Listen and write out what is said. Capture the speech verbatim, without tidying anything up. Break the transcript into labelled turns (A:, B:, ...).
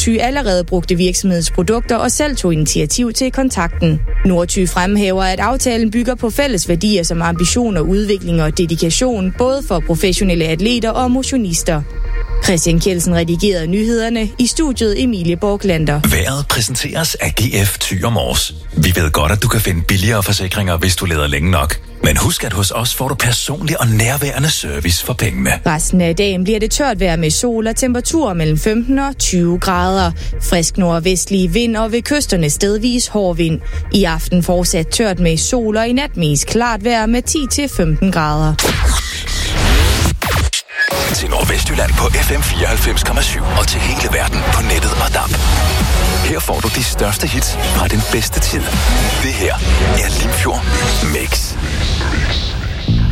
A: Nordty allerede brugte virksomhedsprodukter og selv tog initiativ til kontakten. Nordty fremhæver, at aftalen bygger på fælles værdier som ambition og udvikling og dedikation, både for professionelle atleter og motionister. Christian Kjeldsen redigerede nyhederne, i studiet Emilie Borglander.
B: Vejret præsenteres af G F Thyre Mors. Vi ved godt, at du kan finde billigere forsikringer, hvis du leder længe nok. Men husk, at hos os får du personlig og nærværende service for pengene.
A: Resten af dagen bliver det tørt vejr med sol og temperaturer mellem femten og tyve grader. Frisk nordvestlig vind og ved kysterne stedvis hård vind. I aften fortsat tørt med sol og i nat mest klart vejr med ti til femten grader.
B: Til Nordvestjylland på F M fireoghalvfems komma syv og til hele verden på nettet og D A B. Her får du de største hits fra den bedste tid. Det her er Limfjord Mix.